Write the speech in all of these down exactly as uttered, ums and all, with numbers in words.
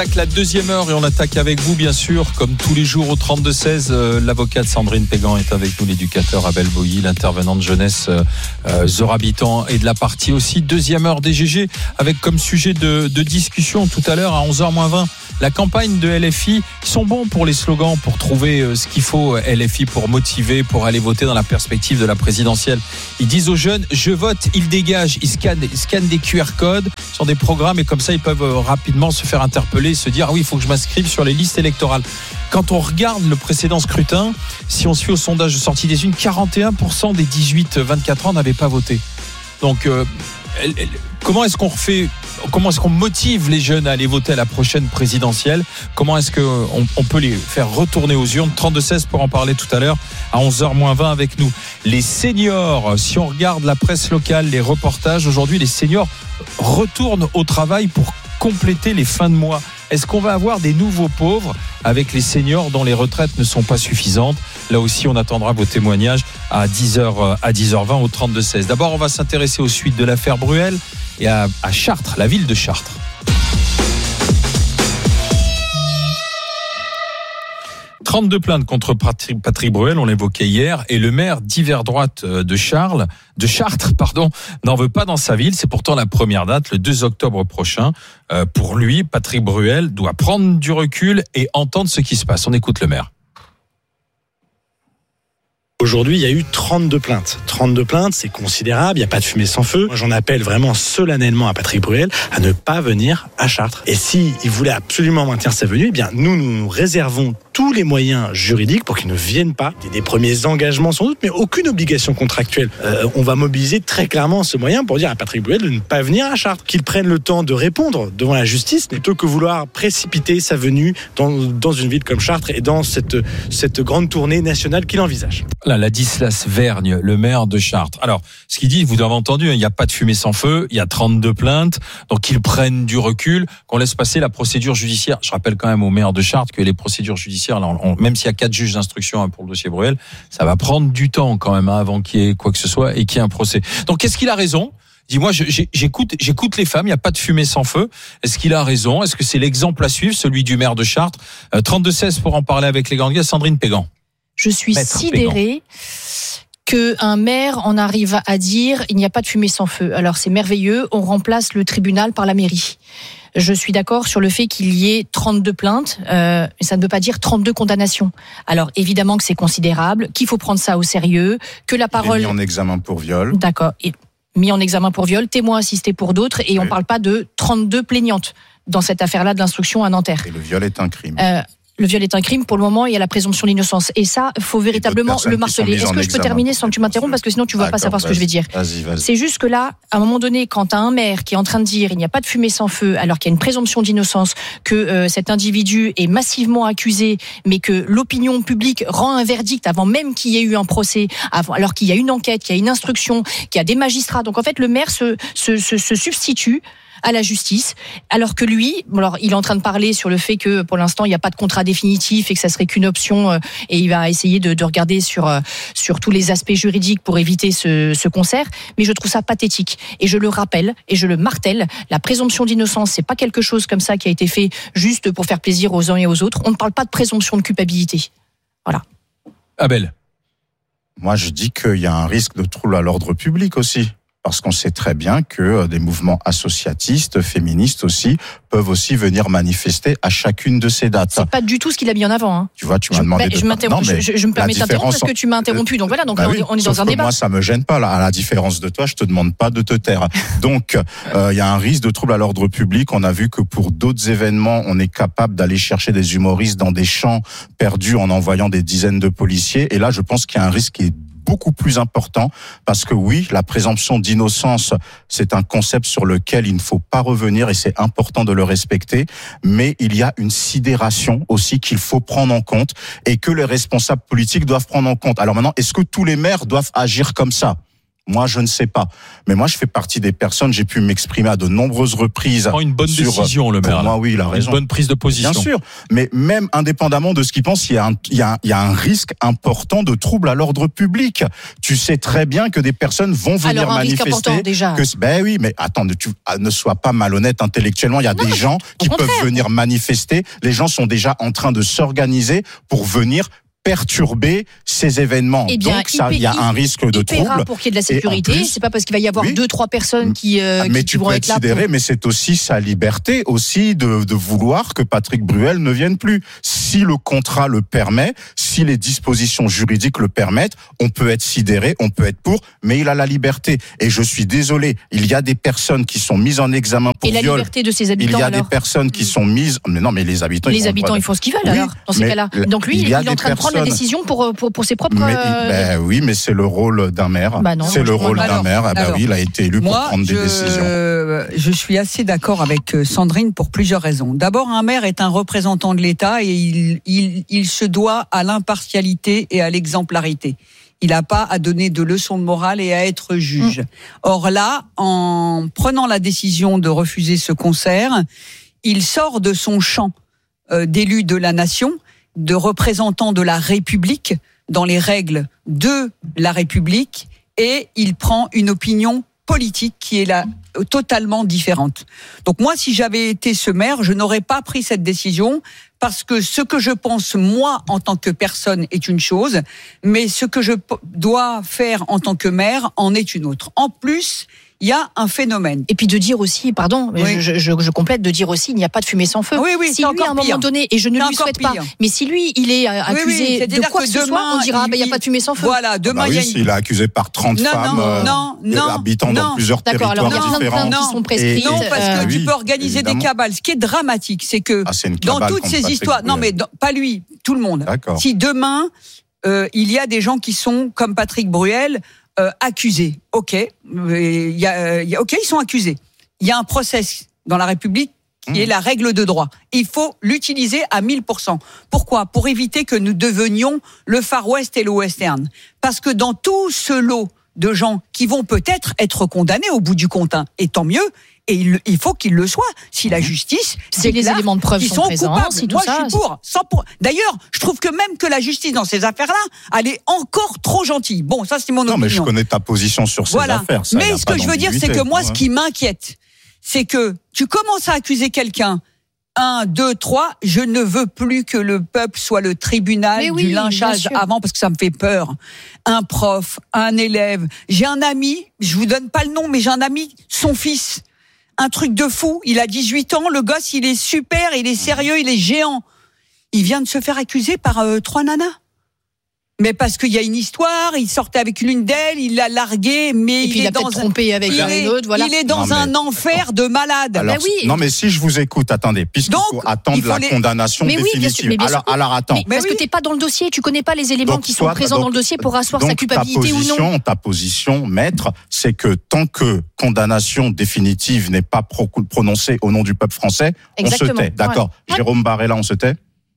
La deuxième heure et on attaque avec vous bien sûr comme tous les jours au trente-deux seize. Euh, l'avocate Sandrine Pégan est avec nous, l'éducateur Abel Boilly, l'intervenant de jeunesse euh, Zora Bitan et de la partie aussi. Deuxième heure des G G avec comme sujet de, de discussion tout à l'heure à onze heures moins vingt. La campagne de L F I, ils sont bons pour les slogans, pour trouver euh, ce qu'il faut L F I pour motiver, pour aller voter dans la perspective de la présidentielle. Ils disent aux jeunes, je vote, ils dégagent, ils scannent, ils scannent des Q R codes sur des programmes et comme ça ils peuvent euh, rapidement se faire interpeller, se dire ah oui il faut que je m'inscrive sur les listes électorales. Quand on regarde le précédent scrutin, si on se fie au sondage de sortie des urnes, quarante et un pour cent des dix-huit vingt-quatre ans n'avaient pas voté. Donc euh, comment est-ce qu'on refait, comment est-ce qu'on motive les jeunes à aller voter à la prochaine présidentielle? Comment est-ce qu'on on peut les faire retourner aux urnes? Trente-deux seize pour en parler tout à l'heure à onze heures moins vingt avec nous. Les seniors, si on regarde la presse locale, les reportages, aujourd'hui les seniors retournent au travail pour compléter les fins de mois. Est-ce qu'on va avoir des nouveaux pauvres avec les seniors dont les retraites ne sont pas suffisantes? Là aussi, on attendra vos témoignages à dix heures, à dix heures vingt au trente-deux seize. D'abord, on va s'intéresser aux suites de l'affaire Bruel et à, à Chartres, la ville de Chartres. trente-deux plaintes contre Patrick, Patrick Bruel, on l'évoquait hier, et le maire d'hiver droite de Charles, de Chartres, pardon, n'en veut pas dans sa ville. C'est pourtant la première date, le deux octobre prochain. Euh, pour lui, Patrick Bruel doit prendre du recul et entendre ce qui se passe. On écoute le maire. Aujourd'hui, il y a eu trente-deux plaintes. trente-deux plaintes, c'est considérable, il n'y a pas de fumée sans feu. Moi, j'en appelle vraiment solennellement à Patrick Bruel à ne pas venir à Chartres. Et s'il voulait absolument maintenir sa venue, eh bien, nous, nous nous réservons tous les moyens juridiques pour qu'il ne vienne pas. Des, des premiers engagements sans doute, mais aucune obligation contractuelle. Euh, on va mobiliser très clairement ce moyen pour dire à Patrick Bruel de ne pas venir à Chartres. Qu'il prenne le temps de répondre devant la justice, plutôt que vouloir précipiter sa venue dans, dans une ville comme Chartres et dans cette, cette grande tournée nationale qu'il envisage. Là, Ladislas Vergne, le maire de Chartres. Alors, ce qu'il dit, vous l'avez entendu, il n'y a pas de fumée sans feu, il y a trente-deux plaintes, donc qu'ils prennent du recul, qu'on laisse passer la procédure judiciaire. Je rappelle quand même au maire de Chartres que les procédures judiciaires, là, on, même s'il y a quatre juges d'instruction hein, pour le dossier Bruel, ça va prendre du temps quand même hein, avant qu'il y ait quoi que ce soit et qu'il y ait un procès. Donc, qu'est-ce qu'il a raison ? Dis-moi, j'écoute, j'écoute les femmes, il n'y a pas de fumée sans feu. Est-ce qu'il a raison ? Est-ce que c'est l'exemple à suivre, celui du maire de Chartres ? euh, trente-deux seize pour en parler avec les grandes gueules, Sandrine Pégan. Je suis Maître sidérée qu'un maire en arrive à dire il n'y a pas de fumée sans feu. Alors c'est merveilleux, on remplace le tribunal par la mairie. Je suis d'accord sur le fait qu'il y ait trente-deux plaintes, euh, mais ça ne veut pas dire trente-deux condamnations. Alors évidemment que c'est considérable, qu'il faut prendre ça au sérieux, que la parole... Il est mis en examen pour viol. D'accord, et mis en examen pour viol, témoin assisté pour d'autres, et oui. On ne parle pas de trente-deux plaignantes dans cette affaire-là de l'instruction à Nanterre. Et le viol est un crime. Euh, Le viol est un crime, pour le moment, il y a la présomption d'innocence. Et ça, il faut véritablement le marteler. Est-ce que je peux terminer sans que tu m'interrompes, parce que sinon tu ne vas D'accord, pas savoir ce vas-y, que je vais dire. Vas-y, vas-y. C'est juste que là, à un moment donné, quand tu as un maire qui est en train de dire il n'y a pas de fumée sans feu, alors qu'il y a une présomption d'innocence, que euh, cet individu est massivement accusé, mais que l'opinion publique rend un verdict avant même qu'il y ait eu un procès, avant, alors qu'il y a une enquête, qu'il y a une instruction, qu'il y a des magistrats. Donc en fait, le maire se, se, se, se substitue à la justice, alors que lui, alors il est en train de parler sur le fait que pour l'instant il n'y a pas de contrat définitif et que ça serait qu'une option, euh, et il va essayer de, de regarder sur euh, sur tous les aspects juridiques pour éviter ce, ce concert. Mais je trouve ça pathétique et je le rappelle et je le martèle. La présomption d'innocence, c'est pas quelque chose comme ça qui a été fait juste pour faire plaisir aux uns et aux autres. On ne parle pas de présomption de culpabilité. Voilà. Abel. Moi, je dis qu'il y a un risque de trouble à l'ordre public aussi. Parce qu'on sait très bien que des mouvements associatistes, féministes aussi, peuvent aussi venir manifester à chacune de ces dates. C'est pas du tout ce qu'il a mis en avant. Hein. Tu vois, tu je, m'as demandé bah, de... Je, m'interromps, non, je, je me permets de t'interrompre parce que tu m'as interrompu. Donc voilà, donc bah là, oui, on est dans un débat. Moi, ça me gêne pas. Là. À la différence de toi, je te demande pas de te taire. Donc, il euh, y a un risque de trouble à l'ordre public. On a vu que pour d'autres événements, on est capable d'aller chercher des humoristes dans des champs perdus en envoyant des dizaines de policiers. Et là, je pense qu'il y a un risque qui est beaucoup plus important, parce que oui, la présomption d'innocence, c'est un concept sur lequel il ne faut pas revenir et c'est important de le respecter, mais il y a une sidération aussi qu'il faut prendre en compte et que les responsables politiques doivent prendre en compte. Alors maintenant, est-ce que tous les maires doivent agir comme ça ? Moi, je ne sais pas. Mais moi, je fais partie des personnes, j'ai pu m'exprimer à de nombreuses reprises. Prend une bonne sur, décision, le maire. Pour moi, oui, il a raison. Une bonne prise de position. Bien sûr. Mais même indépendamment de ce qu'il pense, il y a un, il y a un, il y a un risque important de trouble à l'ordre public. Tu sais très bien que des personnes vont venir Alors, un manifester. risque important, déjà. Que, ben oui, mais attends, tu ne sois pas malhonnête intellectuellement. Il y a non, des gens qui peuvent venir manifester. Les gens sont déjà en train de s'organiser pour venir perturber ces événements. Eh bien, donc ça, il y a un risque de il paiera trouble. Pour qu'il y ait de la sécurité, plus, c'est pas parce qu'il va y avoir oui, deux, trois personnes qui, euh, mais qui, tu qui vont peux être là. sidéré, Pour... mais c'est aussi sa liberté aussi de, de vouloir que Patrick Bruel ne vienne plus. Si le contrat le permet, si les dispositions juridiques le permettent, on peut être sidéré, on peut être pour, mais il a la liberté. Et je suis désolé, il y a des personnes qui sont mises en examen pour Et la viol. liberté de ses habitants. Il y a alors des personnes qui sont mises, mais non, mais les habitants. Les ils habitants, ils font ce qu'ils veulent oui, alors dans ces cas-là. Donc lui, il, il est en train de prendre la décision pour pour pour ses propres. Mais, ben oui, mais c'est le rôle d'un maire. Bah non, c'est le rôle d'un alors, maire. Eh ben alors, oui, il a été élu moi, pour prendre je, des décisions. Je suis assez d'accord avec Sandrine pour plusieurs raisons. D'abord, un maire est un représentant de l'État et il, il, il se doit à l'impartialité et à l'exemplarité. Il n'a pas à donner de leçons de morale et à être juge. Mmh. Or là, en prenant la décision de refuser ce concert, il sort de son champ euh, d'élu de la nation, de représentant de la République, dans les règles de la République, et il prend une opinion politique qui est là totalement différente. Donc moi, si j'avais été ce maire, je n'aurais pas pris cette décision parce que ce que je pense moi en tant que personne est une chose, mais ce que je dois faire en tant que maire en est une autre. En plus, il y a un phénomène. Et puis de dire aussi, pardon, oui. je, je, je complète, de dire aussi, il n'y a pas de fumée sans feu. Oui, oui, si lui, à un moment pire. donné, et je ne c'est lui souhaite pire. pas, mais si lui, il est accusé oui, oui, de quoi que, que ce demain, soit, on dira, il n'y bah, a pas de fumée sans feu. Voilà, demain, bah oui, il y a une... s'il est accusé par trente non, femmes, non, euh, non, non, habitant non. dans plusieurs D'accord, territoires alors, il y a différents. plein de plaintes qui sont prescrites. Non, parce que euh, tu oui, peux organiser évidemment. des cabales. Ce qui est dramatique, c'est que ah, c'est dans toutes ces histoires, non mais dans, pas lui, tout le monde. D'accord. Si demain euh, il y a des gens qui sont comme Patrick Bruel euh, accusés, ok, il y a, il y a, ok, ils sont accusés. Il y a un process dans la République qui mmh. est la règle de droit. Il faut l'utiliser à mille pour cent. Pourquoi ? Pour éviter que nous devenions le Far West et le Western. Parce que dans tout ce lot de gens qui vont peut-être être condamnés au bout du compte, hein, et tant mieux, et il, il faut qu'ils le soient. Si la justice, si les éléments de preuve sont, sont présents, coupables. si tout Moi, ça, je suis pour, sans pour. D'ailleurs, je trouve que même que la justice dans ces affaires-là, elle est encore trop gentille. Bon, ça c'est mon non, opinion. Non, mais je connais ta position sur ces voilà. affaires. Ça, mais ce que je veux dire, c'est que moi, ouais. ce qui m'inquiète, c'est que tu commences à accuser quelqu'un. Un, deux, trois, je ne veux plus que le peuple soit le tribunal oui, du lynchage avant, parce que ça me fait peur. Un prof, un élève. J'ai un ami, je vous donne pas le nom, mais j'ai un ami, son fils, un truc de fou. Il a dix-huit ans, le gosse, il est super, il est sérieux, il est géant. Il vient de se faire accuser par euh, trois nanas. Mais parce qu'il y a une histoire, il sortait avec l'une d'elles, il l'a larguée, mais et puis il, il est a dans peut-être un... trompé avec il une est... autre, voilà. Il est dans non, un mais... enfer de malade. Alors, bah oui. Non, mais si je vous écoute, attendez, puisqu'il Donc, faut attendre il faut la les... condamnation mais oui, définitive. Bien sûr, mais bien alors, sûr. alors, attends. Mais mais parce oui. que t'es pas dans le dossier, tu connais pas les éléments donc, qui sont soit, présents donc, dans le dossier pour asseoir donc, sa culpabilité ta position, ou non. Ta position, maître, c'est que tant que condamnation définitive n'est pas pro- prononcée au nom du peuple français, Exactement. on se tait. D'accord. Ouais. Jérôme Barella, on se tait.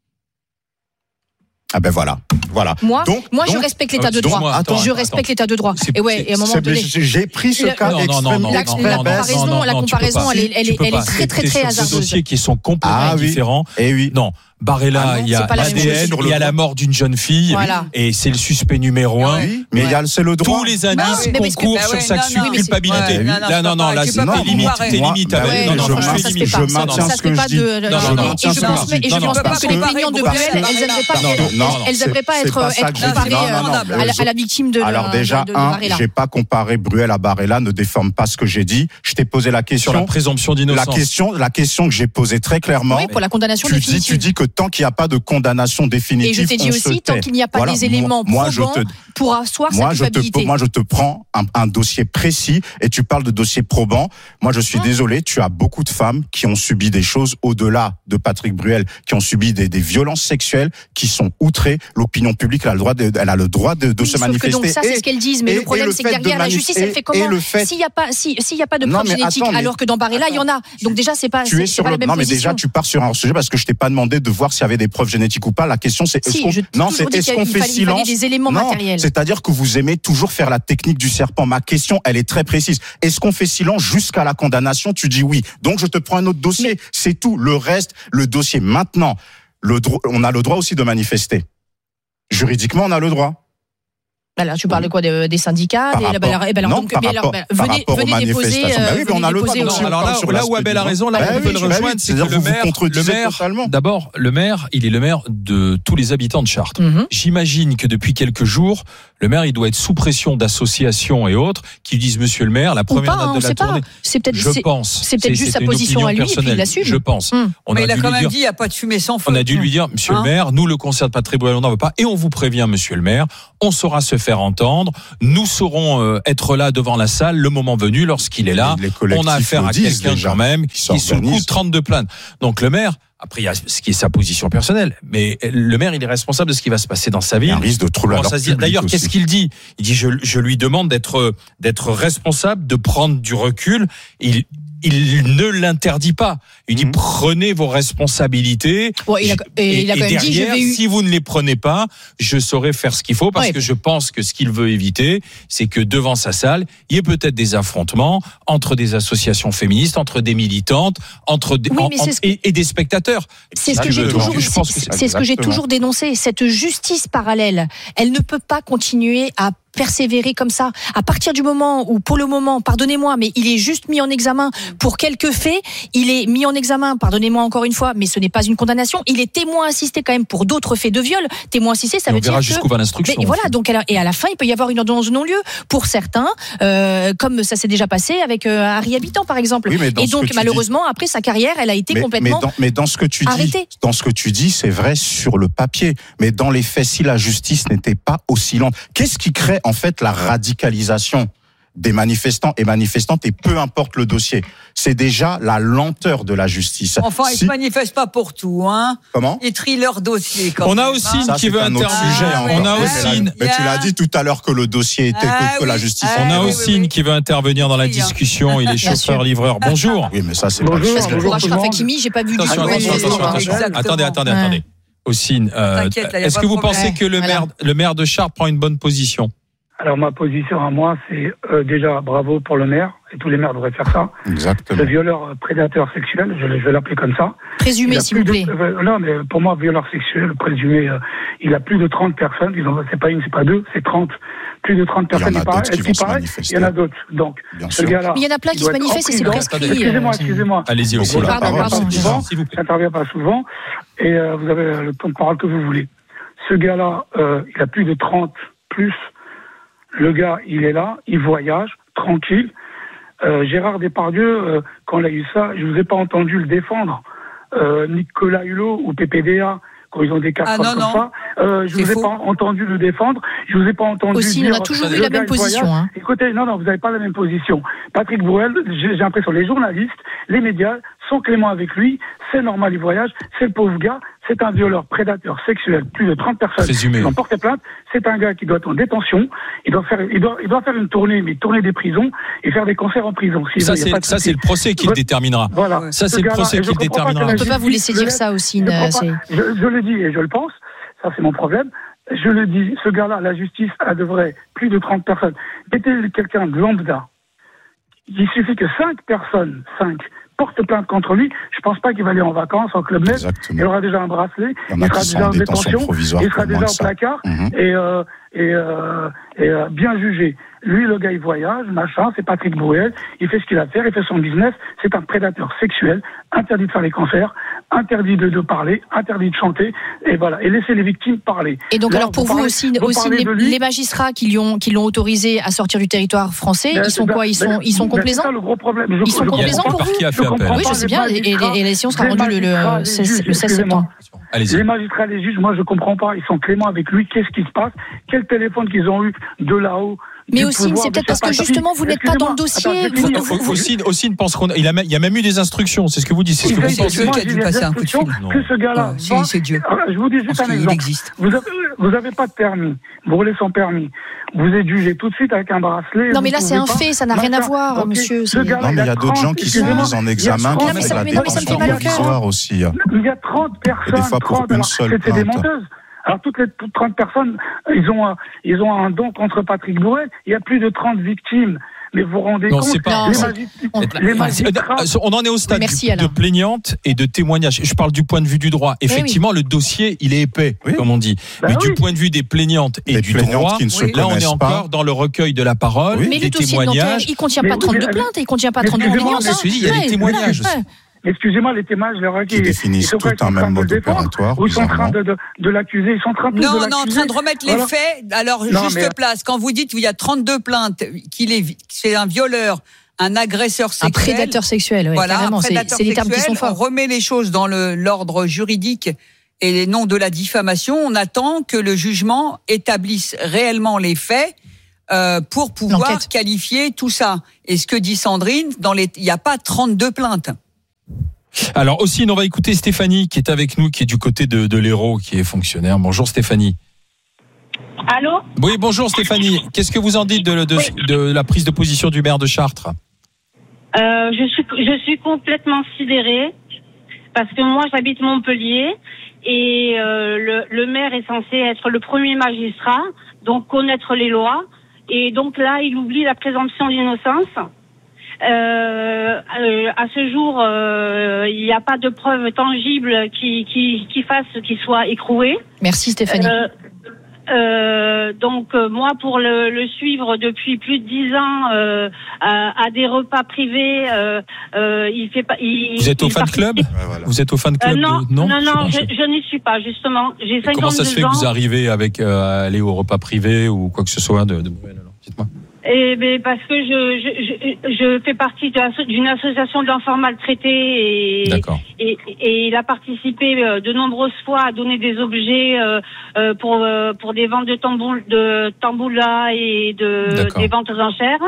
Ah ben voilà, voilà. Moi, donc, moi donc, je respecte l'état de donc, droit. moi, attends, je attends, respecte attends. l'état de droit. C'est- Et ouais, c'est- et à un moment c'est- donné. j'ai pris ce La- cas non, non, non, extrêmement non, La, non, la non, comparaison, non, la non, tu peux comparaison, pas. elle est, elle Tu est, peux elle pas. est très, très, T'es très sur deux hasardeuse. dossiers qui sont complètement Ah oui. différents. Eh oui. Non. Barella, Ah non, il y a c'est pas la même l'A D N, chose. il y a la mort d'une jeune fille, Voilà. et c'est le suspect numéro un. Oui, mais il y a c'est le droit. Tous les Bah indices oui, mais parce que- concourent bah sur ouais, sa non, non, mais c'est- culpabilité. ouais, Là, non, non, non, là, tu c'est peux pas tes limites, comparer. tes Moi, limites bah avec. ouais, Non, mais non, je non, maintiens- je ça se limite. fait pas. je maintiens Ça ce se fait que pas je dis. de. Non, non, je non, pense- non, et je non, pense non, et je non, pense non, pas parce que les que- plaignantes de parce Bruel, que- elles aimeraient pas Non, être, non, elles- elles c'est- aimeraient pas c'est être pas ça que être j'ai dit. comparées Non, non, non, euh, mais à la- je- à la victime de Alors déjà, de- de un, Barella. j'ai pas comparé Bruel à Barella, ne déforme pas ce que j'ai dit. Je t'ai posé la question. Sur la présomption La d'innocence. question, la question que j'ai posée très clairement. Oui, pour la condamnation Tu dis, définitive. tu dis que tant qu'il n'y a pas de condamnation définitive, Et je t'ai dit on se aussi, tant tait. qu'il n'y a pas Voilà. des éléments moi, je probants te, pour asseoir sa moi, je te, culpabilité. moi, je te prends un, un dossier précis et tu parles de dossier probant. Moi, je suis Hum. désolé, tu as beaucoup de femmes qui ont subi des choses au-delà de Patrick Bruel, qui ont subi des, des violences sexuelles, qui sont outrées. L'opinion publique, elle a le droit de, elle a le droit de, de Oui, se sauf que manifester. donc ça, c'est Et- ce qu'elles disent. Mais et- le et problème, le c'est que fait de derrière, la manif- justice, elle et- fait et comment le fait- S'il n'y a pas, si, s'il y a pas de Non, preuves mais génétiques, attends, mais- alors que dans Barella, il y en a. Donc déjà, c'est pas, Tu es c'est sur pas le, la même non, mais position. déjà, tu pars sur un sujet parce que je t'ai pas demandé de voir s'il y avait des preuves génétiques ou pas. La question, c'est si, est-ce qu'on, je non, c'est est-ce qu'on fait fallait, silence? Il fallait des éléments non, matériels. C'est-à-dire que vous aimez toujours faire la technique du serpent. Ma question, elle est très précise. Est-ce qu'on fait silence jusqu'à la condamnation? Tu dis oui. Donc, je te prends un autre dossier. Mais... c'est tout. Le reste, le dossier. Maintenant, le dro- on a le droit aussi de manifester. Juridiquement, on a le droit. Alors, tu parles de quoi, des, des syndicats, par des, rapport, bah, alors, eh ben, alors, non, donc, par mais rapport, alors, par venez, rapport venez aux déposer. manifestations. Euh, bah oui, mais on a le droit. non, alors là, là où Abel a raison, là, bah on oui, peut le bah rejoindre, oui, c'est que c'est-à-dire le vous vous maire, contredisez le maire, totalement. d'abord, le maire, il est le maire de tous les habitants de Chartres. Mm-hmm. J'imagine que depuis quelques jours, le maire, il doit être sous pression d'associations et autres qui disent, monsieur le maire, la première pas, date hein, de la tournée. pas. C'est peut-être, je c'est, pense. c'est peut-être juste sa position à lui, et puis il l'assume. Je pense. Mm. On mais a il a dû quand lui même dire, dit, il n'y a pas de fumée sans feu. on a dû lui dire, monsieur hein le maire, nous, le concert de Patrick Bruel, on n'en veut pas. Et on vous prévient, monsieur le maire, on saura se faire entendre. Nous saurons euh, être là devant la salle le moment venu, lorsqu'il est là. On a affaire à quelqu'un quand même qui est sous le coup de trente-deux plaintes. Donc le maire, après il y a ce qui est sa position personnelle, mais le maire, il est responsable de ce qui va se passer dans sa ville. Il y a un risque de trouble à l'ordre public. D'ailleurs, qu'est-ce qu'il dit? Il dit, je, je lui demande d'être, d'être responsable, de prendre du recul. Il, il ne l'interdit pas. Il dit, mmh. prenez vos responsabilités. Bon, il a, et, et il a quand même derrière, dit, je vais eu... si vous ne les prenez pas, je saurai faire ce qu'il faut, parce ouais. que je pense que ce qu'il veut éviter, c'est que devant sa salle, il y ait peut-être des affrontements entre des associations féministes, entre des militantes, entre des, oui, en, en, ce que, et, et des spectateurs. C'est ce que j'ai toujours, je pense que c'est, c'est ce que j'ai toujours dénoncé. Cette justice parallèle, elle ne peut pas continuer à persévérer comme ça. À partir du moment où, pour le moment, pardonnez-moi, mais il est juste mis en examen pour quelques faits, il est mis en examen, pardonnez-moi encore une fois, mais ce n'est pas une condamnation, il est témoin assisté quand même pour d'autres faits de viol. Témoin assisté, ça et veut on dire verra que... jusqu'où va l'instruction. Mais voilà, donc, et à la fin, il peut y avoir une ordonnance de non-lieu pour certains, euh, comme ça s'est déjà passé avec euh, Harry Habitant, par exemple. Oui, et donc, malheureusement, dis... après, sa carrière, elle a été mais, complètement mais dans, mais dans ce que tu arrêtée. dis, dans ce que tu dis, c'est vrai sur le papier, mais dans les faits, si la justice n'était pas aussi lente, qu'est-ce qui crée, en fait, la radicalisation des manifestants et manifestantes, et peu importe le dossier, c'est déjà la lenteur de la justice. Enfin, si... ils ne se manifestent pas pour tout, hein. Comment? Ils trient leur dossier. Quand on même, a aussi hein. une qui veut intervenir. Ah, on a oui, aussi mais, une... là, mais tu l'as dit tout à l'heure que le dossier était ah, que, que oui. la justice. Ah, on a oui, aussi oui, une oui. qui veut intervenir dans la discussion. Il est chauffeur-livreur. Bonjour. Oui, mais ça c'est bonjour, pas. Parce que pour Achraf Hakimi, j'ai pas vu du tout. Attention, attention, attention, attention. Attendez, attendez, Ouais. attendez. Ossine, euh, est-ce que vous pensez que le maire, le maire de Chartres prend une bonne position? Alors ma position à moi, c'est euh, déjà bravo pour le maire, et tous les maires devraient faire ça. Exactement. Ce violeur euh, prédateur sexuel, je, je vais l'appeler comme ça. Présumé, s'il vous plaît. De, euh, non, mais pour moi, violeur sexuel, présumé, euh, il a plus de trente personnes. Ils ont, c'est pas une, c'est pas deux, c'est trente. Plus de trente personnes. Il y en a d'autres qui vont se manifester. Il y en a d'autres. Donc, Bien ce sûr. gars-là. Mais il y en a plein qui se manifestent et c'est prescrit. Excusez-moi, excusez-moi. Allez-y aussi. Pardon, pardon. J'interviens pas souvent, et euh, vous avez le temps de parole que vous voulez. Ce gars-là, euh, il a plus de trente plus. Le gars, il est là, il voyage, tranquille. Euh, Gérard Depardieu, euh, quand il a eu ça, je vous ai pas entendu le défendre. Euh, Nicolas Hulot ou P P D A, quand ils ont des cas ah, comme non, non. ça, euh, je C'est vous ai faux. pas entendu le défendre. Je vous ai pas entendu Aussi, dire... on a toujours eu le la gars, même il position. voyage. Hein. Écoutez, non, non, vous n'avez pas la même position. Patrick Bruel, j'ai, j'ai l'impression, les journalistes, les médias sont cléments avec lui. C'est normal, il voyage. C'est le pauvre gars. C'est un violeur, prédateur sexuel. Plus de trente personnes Présumé. qui ont porté plainte. C'est un gars qui doit être en détention. Il doit faire, il doit, il doit faire une tournée, mais tourner des prisons et faire des concerts en prison. Si Ça, il y a c'est, pas de ça, souci. c'est le procès qui le déterminera. Voilà. Ça, Ce c'est le gars-là, procès et qui je le comprends pas déterminera. que la On peut pas vous laisser dire justice ça aussi. le laisse. euh, Je, c'est... comprends pas. je, je le dis et je le pense. Ça, c'est mon problème. Je le dis, ce gars-là, la justice, elle devrait plus de trente personnes. Mettez quelqu'un de lambda. Il suffit que cinq personnes, cinq, portent plainte contre lui. Je pense pas qu'il va aller en vacances, en club med. Exactement. Il aura déjà un bracelet. Il y en Il a sera qui sont déjà en en détention détention. provisoire Il sera pour moins déjà de au ça. placard. Mhm. Et, euh, et, euh, et euh, bien jugé. Lui, le gars, il voyage, machin, c'est Patrick Bruel, il fait ce qu'il a à faire, il fait son business, c'est un prédateur sexuel, interdit de faire les concerts, interdit de, de parler, interdit de chanter, et voilà, et laisser les victimes parler. Et donc, Là, alors, pour vous, parlez, aussi, vous aussi les, les magistrats qui, lui ont, qui l'ont autorisé à sortir du territoire français, Ben, ils sont quoi? Ils sont, ils sont complaisants? C'est ça le gros problème. Je, Ils sont je complaisants comprends pour pas. vous? Qui a fait Je comprends appel. Oui, pas je sais les bien, et, et, magistrats, et l'élection sera les rendue le, magistrats, le, les seize, juges, le seize excusez-moi. septembre. Allez-y. Les magistrats, les juges, moi je comprends pas, ils sont cléments avec lui, qu'est-ce qui se passe? Quel téléphone qu'ils ont eu de là-haut? Mais du aussi, pouvoir, c'est peut-être je sais parce que pas, justement, vous n'êtes pas dans le excusez-moi. dossier. Attends, je vais Vous- finir. Ossine, Ossine pense qu'on il, a, il y a même eu des instructions. C'est ce que vous dites. C'est ce que Il vous y a- pensez. Dieu qui a il dû y a passer des un coup de fil. instructions que ce gars-là Ouais, si, va- c'est Dieu. Alors, je vous dis Parce juste un qu'il exemple. existe. Vous avez, vous avez pas de permis, vous roulez sans permis, vous êtes jugé tout de suite avec un bracelet. Non, mais là, c'est un pas, fait, ça n'a rien à voir, okay. monsieur. Ce gars-là, non, mais il y a d'autres trente, gens qui sont mis en examen qui Non, mais font ça- la mais non, mais ça me fait détention mal au cœur. provisoire aussi. Il y a trente personnes. Et des fois pour trente, une alors, seule c'est, c'est des plainte. menteuses. Alors toutes les trente personnes, ils ont un, ils ont un don contre Patrick Bruel. Il y a plus de trente victimes. Mais vous vous rendez Non, compte c'est pas- les, Non, magis- on- les magistrats. On en est au stade Merci, du- Alain. de plaignante et de témoignage. Je parle du point de vue du droit. Effectivement, le dossier, il est épais, Oui. comme on dit. Bah Mais oui. du point de vue des plaignantes et Des du plaignantes droit, qui ne se là, on est connaissent encore pas. dans le recueil de la parole, Oui. Mais des le dossier de Nanterre, témoignages. il contient Mais pas oui, trente-deux mais- plaintes, il contient pas mais trente-deux excusez-moi, plaignantes. mais hein. je dis, il y a des Ouais, témoignages ouais. aussi. Excusez-moi, les témoignages, leur Qui définissent tout un même mode opératoire, Ou ils sont en train bizarrement. de, de, de l'accuser. Ils sont en train tous de Non, on est l'accuser. en train de remettre les Voilà. faits. Alors, Non, juste mais- place. Quand vous dites qu'il y a trente-deux plaintes, qu'il est, c'est un violeur, un agresseur Un sexuel. prédateur sexuel, ouais, Voilà, carrément. un C'est, prédateur c'est les termes qui sexuel. sont forts. On remet les choses dans le, l'ordre juridique et non de la diffamation. On attend que le jugement établisse réellement les faits euh, pour pouvoir L'enquête. qualifier tout ça. Et ce que dit Sandrine, dans les, il n'y a pas trente-deux plaintes. Alors aussi, on va écouter Stéphanie qui est avec nous, qui est du côté de, de l'Hérault, qui est fonctionnaire. Bonjour Stéphanie. Allô ? Oui, bonjour Stéphanie. Qu'est-ce que vous en dites de, de, de la prise de position du maire de Chartres ? Euh, je suis je suis complètement sidérée parce que moi j'habite Montpellier et euh, le, le maire est censé être le premier magistrat, donc connaître les lois, et donc là il oublie la présomption d'innocence. Euh, euh, à ce jour, euh, il n'y a pas de preuves tangibles qui qui qui fassent qu'il soit écroué. Merci Stéphanie. Euh, Euh, donc euh, moi pour le, le suivre depuis plus de dix ans euh, à, à des repas privés, euh, euh, il fait pas. Il, Vous êtes au il fan club ? participe- Ouais, voilà. Vous êtes au fan Euh, club non, de... non, non, je sais je, pas. je n'y suis pas justement. J'ai cinquante-deux ans. Comment ça se fait que vous arrivez avec euh, aller au repas privé ou quoi que ce soit de, de Bruel alors ? Dites-moi. Eh ben parce que je je, je, je fais partie de l'asso- d'une association d'enfants maltraités et, D'accord. et et il a participé euh, de nombreuses fois à donner des objets euh, euh, pour euh, pour des ventes de tamboul de tamboula et de D'accord. des ventes aux enchères.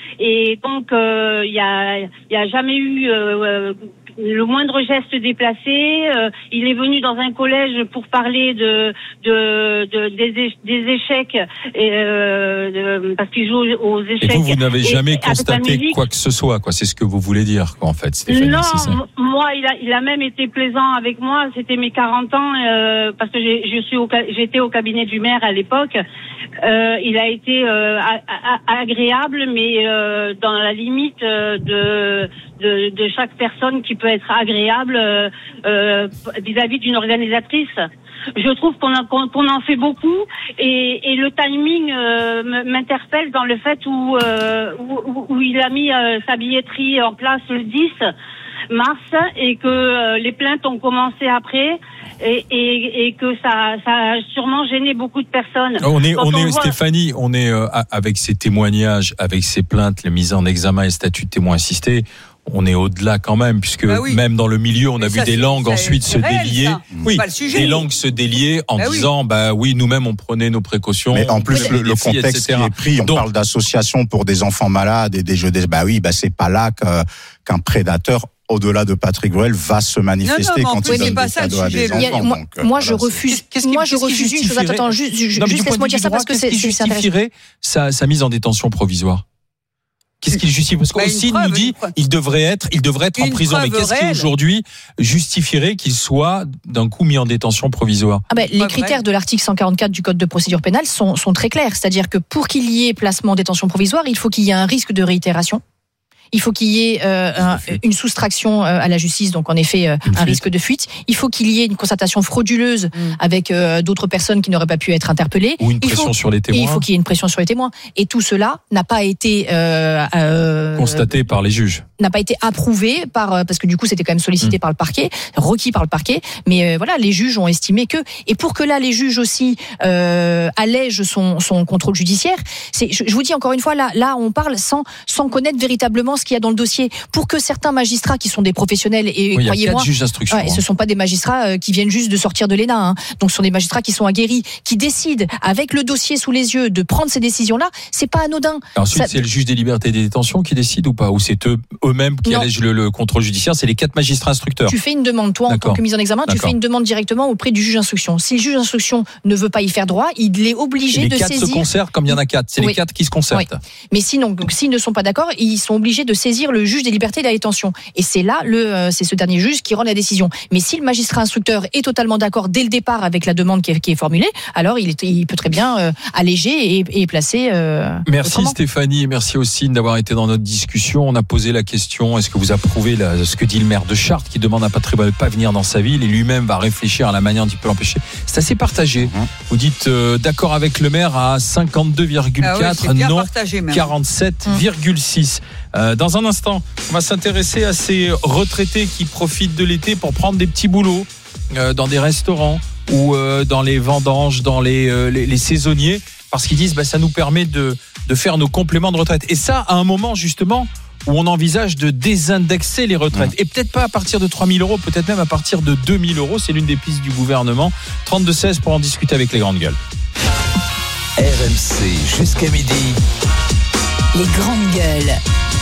Et donc euh, il y a il y a jamais eu euh, le moindre geste déplacé. Euh, il est venu dans un collège pour parler de de, de des, é- des échecs et euh, de, parce qu'il joue aux Et échecs. vous, vous n'avez Et jamais avec la constaté musique. quoi que ce soit, quoi. C'est ce que vous voulez dire, quoi, en fait, Stéphanie, Non, c'est ça. m- moi, il a, il a même été plaisant avec moi. C'était mes quarante ans, euh, parce que j'ai, je suis au, ca- j'étais au cabinet du maire à l'époque. Euh, il a été euh, a- a- agréable, mais euh, dans la limite euh, de, de de chaque personne qui peut être agréable euh, euh, vis-à-vis d'une organisatrice. Je trouve qu'on, a, qu'on, qu'on en fait beaucoup et, et le timing euh, m- m'interpelle dans le fait où, euh, où, où il a mis euh, sa billetterie en place le dix mars et que euh, les plaintes ont commencé après et, et, et que ça, ça a sûrement gêné beaucoup de personnes. On est, Quand on est, voit- Stéphanie, on est euh, a- avec ces témoignages, avec ces plaintes, les mises en examen et statut de témoin assisté. On est au-delà quand même, puisque Bah oui. même dans le milieu, on Mais a vu ça, des c'est- langues ça, ensuite c'est se réel, délier. ça. Oui, Pas le sujet. des langues se délier en Bah oui. disant, bah oui, nous-mêmes on prenait nos précautions. Mais en on plus, prenait le, les le filles, contexte et cetera. qui est pris, on Donc- parle d'associations pour des enfants malades et des jeux des... Bah oui, bah c'est pas là que, qu'un prédateur, au-delà de Patrick Bruel, va se manifester Non, non, mais en quand plus, il c'est donne pas des ça le cadeaux à sujet. des Il y a- enfants. moi, donc, euh, moi, voilà, je c'est- refuse. Qu'est-ce qui- moi, je qu'est-ce qui refuse une chose. justifierait- Attends, juste, ju- Non, mais juste du point de laisse-moi vue dire du ça droit, parce que qu'est-ce c'est, qui c'est, c'est intéressant. justifierait sa, sa mise en détention provisoire. Qu'est-ce qu'il justifie? Parce Bah, une qu'aussi, il preuve, nous dit, une preuve. il devrait être, il devrait être en Une prison. Mais preuve qu'est-ce qui réelle. aujourd'hui justifierait qu'il soit d'un coup mis en détention provisoire? Ah ben, les Pas critères vrai. de l'article cent quarante-quatre du Code de procédure pénale sont, sont très clairs. C'est-à-dire que pour qu'il y ait placement en détention provisoire, il faut qu'il y ait un risque de réitération. Il faut qu'il y ait euh, un- une soustraction euh, à la justice, donc en effet euh, Une un fuite. risque de fuite. Il faut qu'il y ait une constatation frauduleuse Mm. avec euh, d'autres personnes qui n'auraient pas pu être interpellées. Ou une Il faut- pression sur les Et témoins il faut qu'il y ait une pression sur les témoins. Et tout cela n'a pas été euh, euh, constatée par les juges. n'a pas été approuvé par euh, parce que du coup c'était quand même sollicité Mm. par le parquet, requis par le parquet. Mais euh, voilà, les juges ont estimé que et pour que là les juges aussi euh, allègent son son contrôle judiciaire, c'est je, je vous dis encore une fois là là on parle sans sans connaître véritablement ce qu'il y a dans le dossier pour que certains magistrats qui sont des professionnels et oui, croyez-moi, il y a quatre juges d'instruction. Ouais, et ce sont pas des magistrats euh, qui viennent juste de sortir de l'E N A. Hein. Donc, ce sont des magistrats qui sont aguerris, qui décident avec le dossier sous les yeux de prendre ces décisions-là. C'est pas anodin. Ensuite, Ça... c'est le juge des libertés et des détentions qui décide ou pas, ou c'est eux eux-mêmes qui non. allègent le, le contrôle judiciaire. C'est les quatre magistrats instructeurs. Tu fais une demande, toi, en D'accord. tant que mise en examen, tu D'accord. fais une demande directement auprès du juge d'instruction. Si le juge d'instruction ne veut pas y faire droit, il est obligé les de quatre saisir. se concertent comme il y en a quatre. C'est Oui. les quatre qui se concertent. Oui. Mais sinon, donc, s'ils ne sont pas d'accord, ils sont obligés de saisir le juge des libertés et de la détention. Et c'est là, le, euh, c'est ce dernier juge qui rend la décision. Mais si le magistrat instructeur est totalement d'accord dès le départ avec la demande qui est, qui est formulée, alors il, est, il peut très bien euh, alléger et, et placer. Euh, Merci autrement. Stéphanie, et merci aussi d'avoir été dans notre discussion. On a posé la question, est-ce que vous approuvez la, ce que dit le maire de Chartres qui demande à Patrick Bruel de ne pas venir dans sa ville et lui-même va réfléchir à la manière dont il peut l'empêcher. C'est assez partagé. Mmh. Vous dites euh, d'accord avec le maire à cinquante-deux virgule quatre, ah oui, non partagé, quarante-sept virgule six. Mmh. Euh, dans un instant, on va s'intéresser à ces retraités qui profitent de l'été pour prendre des petits boulots euh, dans des restaurants ou euh, dans les vendanges, dans les, euh, les, les saisonniers, parce qu'ils disent bah, ça nous permet de, de faire nos compléments de retraite. Et ça, à un moment justement où on envisage de désindexer les retraites. Mmh. Et peut-être pas à partir de trois mille euros, peut-être même à partir de deux mille euros. C'est l'une des pistes du gouvernement. trente-deux seize pour en discuter avec les grandes gueules. R M C jusqu'à midi. Les grandes gueules.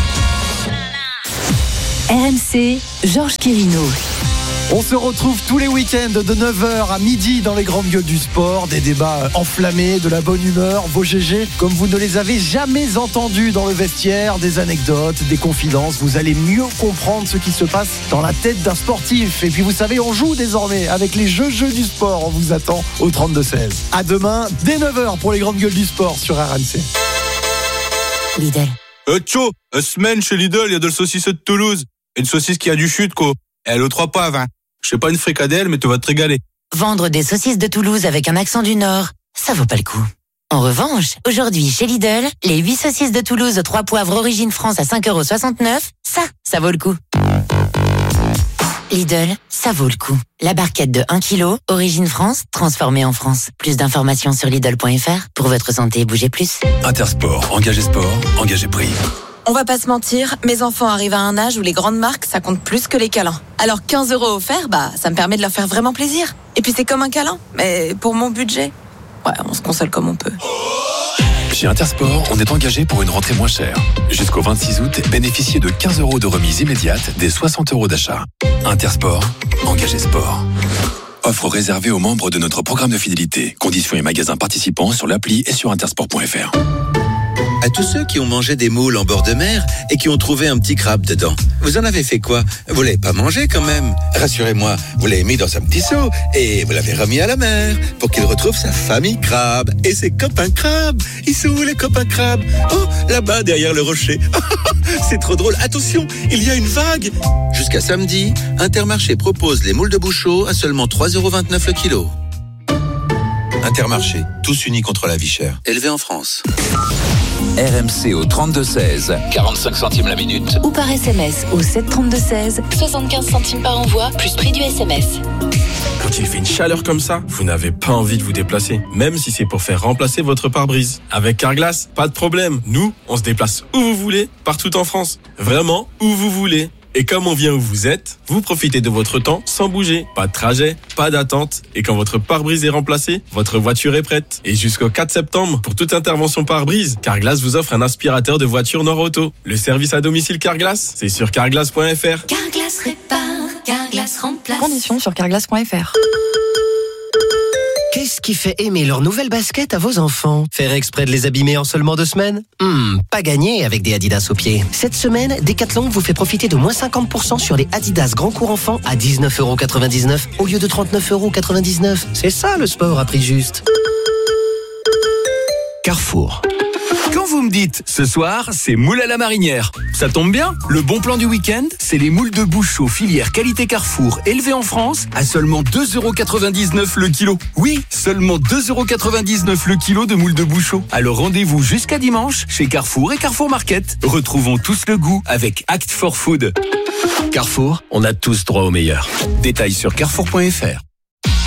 R M C, Georges Quirino. On se retrouve tous les week-ends de neuf heures à midi dans les grandes gueules du sport. Des débats enflammés, de la bonne humeur, vos G G comme vous ne les avez jamais entendus dans le vestiaire, des anecdotes, des confidences. Vous allez mieux comprendre ce qui se passe dans la tête d'un sportif. Et puis vous savez, on joue désormais avec les jeux jeux du sport. On vous attend au trente-deux seize. À demain, dès neuf heures pour les grandes gueules du sport sur R M C. Lidl. Euh, tcho, une semaine chez Lidl, il y a de la saucisse de Toulouse. Une saucisse qui a du chute, quoi. Elle aux trois poivres, hein. Je sais pas une fricadelle, mais tu vas te régaler. Vendre des saucisses de Toulouse avec un accent du Nord, ça vaut pas le coup. En revanche, aujourd'hui chez Lidl, les huit saucisses de Toulouse aux trois poivres origine France à cinq euros soixante-neuf, ça, ça vaut le coup. Lidl, ça vaut le coup. La barquette de un kilo, origine France, transformée en France. Plus d'informations sur Lidl point F R. Pour votre santé, bougez plus. Intersport, engagez sport, engagez prix. On va pas se mentir, mes enfants arrivent à un âge où les grandes marques, ça compte plus que les câlins. Alors quinze euros offerts, bah, ça me permet de leur faire vraiment plaisir. Et puis c'est comme un câlin, mais pour mon budget, ouais, on se console comme on peut. Chez Intersport, on est engagé pour une rentrée moins chère. Jusqu'au vingt-six août, bénéficiez de quinze euros de remise immédiate des soixante euros d'achat. Intersport, engagez sport. Offre réservée aux membres de notre programme de fidélité. Conditions et magasins participants sur l'appli et sur intersport point F R. À tous ceux qui ont mangé des moules en bord de mer et qui ont trouvé un petit crabe dedans, vous en avez fait quoi? Vous l'avez pas mangé quand même? Rassurez-moi, vous l'avez mis dans un petit seau et vous l'avez remis à la mer pour qu'il retrouve sa famille crabe et ses copains crabes. Ils sont où les copains crabes? Oh, là-bas derrière le rocher. C'est trop drôle. Attention, il y a une vague. Jusqu'à samedi, Intermarché propose les moules de Bouchot à seulement trois euros vingt-neuf le kilo. Intermarché, tous unis contre la vie chère. Élevé en France. R M C au trente-deux seize, quarante-cinq centimes la minute. Ou par S M S au sept trente-deux seize, soixante-quinze centimes par envoi, plus prix du S M S. Quand il fait une chaleur comme ça, vous n'avez pas envie de vous déplacer, même si c'est pour faire remplacer votre pare-brise. Avec Carglass, pas de problème. Nous, on se déplace où vous voulez, partout en France. Vraiment, où vous voulez. Et comme on vient où vous êtes, vous profitez de votre temps sans bouger. Pas de trajet, pas d'attente. Et quand votre pare-brise est remplacé, votre voiture est prête. Et jusqu'au quatre septembre, pour toute intervention pare-brise, Carglass vous offre un aspirateur de voiture Nord-Auto. Le service à domicile Carglass, c'est sur carglass point F R. Carglass répare, Carglass remplace. Conditions sur carglass point F R. Qu'est-ce qui fait aimer leur nouvelle basket à vos enfants? Faire exprès de les abîmer en seulement deux semaines? Hmm, pas gagné avec des Adidas aux pieds. Cette semaine, Decathlon vous fait profiter de moins cinquante pour cent sur les Adidas Grand Cours Enfants à dix-neuf euros quatre-vingt-dix-neuf au lieu de trente-neuf euros quatre-vingt-dix-neuf. C'est ça le sport à prix juste. Carrefour. Quand vous me dites, ce soir, c'est moule à la marinière, ça tombe bien. Le bon plan du week-end, c'est les moules de Bouchot filière qualité Carrefour, élevées en France, à seulement deux euros quatre-vingt-dix-neuf le kilo. Oui, seulement deux euros quatre-vingt-dix-neuf le kilo de moules de Bouchot. Alors rendez-vous jusqu'à dimanche chez Carrefour et Carrefour Market. Retrouvons tous le goût avec Act for Food. Carrefour, on a tous droit au meilleur. Détails sur carrefour point F R.